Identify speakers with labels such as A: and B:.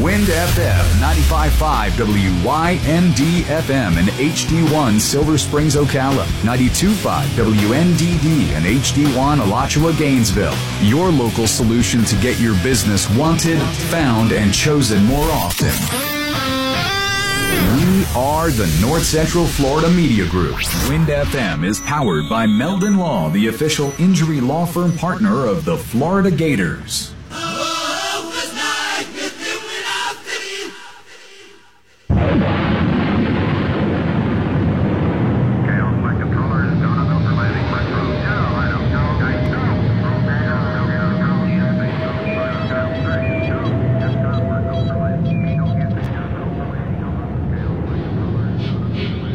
A: Wind FM 95.5 WYND FM and HD1 Silver Springs, Ocala. 92.5 WNDD and HD1 Alachua, Gainesville. Your local solution to get your business wanted, found, and chosen more often. We are the North Central Florida Media Group. Wind FM is powered by Meldon Law, the official injury law firm partner of the Florida Gators.